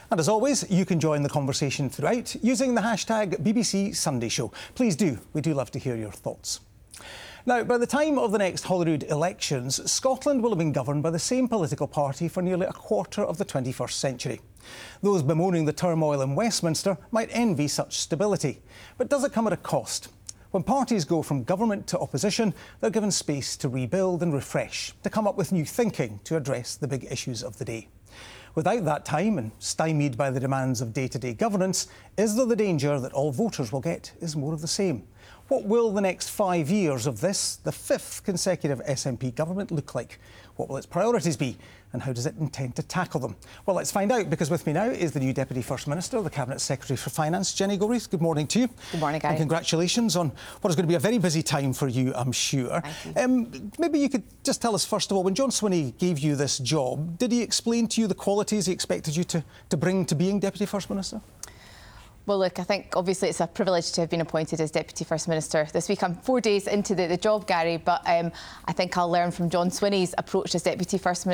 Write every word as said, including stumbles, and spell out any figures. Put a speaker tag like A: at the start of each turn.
A: And as always, you can join the conversation throughout using the hashtag B B C Sunday Show. Please do. We do love to hear your thoughts. Now, by the time of the next Holyrood elections, Scotland will have been governed by the same political party for nearly a quarter of the twenty-first century. Those bemoaning the turmoil in Westminster might envy such stability. But does it come at a cost? When parties go from government to opposition, they're given space to rebuild and refresh, to come up with new thinking to address the big issues of the day. Without that time, and stymied by the demands of day-to-day governance, is there the danger that all voters will get is more of the same? What will the next five years of this, the fifth consecutive S N P government, look like? What will its priorities be? And how does it intend to tackle them? Well, let's find out, because with me now is the new Deputy First Minister, the Cabinet Secretary for Finance, Jenny Gilreath. Good morning to you.
B: Good morning, Gary.
A: And congratulations on what is going to be a very busy time for you, I'm sure.
B: Thank you.
A: Um, maybe you could just tell us, first of all, when John Swinney gave you this job, did he explain to you the qualities he expected you to, to bring to being Deputy First Minister?
B: Well, look, I think obviously it's a privilege to have been appointed as Deputy First Minister this week. I'm four days into the, the job, Gary, but um, I think I'll learn from John Swinney's approach as Deputy First Minister.